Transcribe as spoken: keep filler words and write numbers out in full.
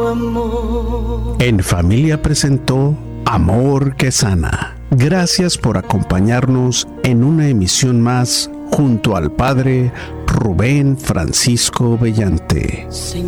amor. En Familia presentó Amor que Sana. Gracias por acompañarnos en una emisión más junto al Padre Rubén Francisco Bellante.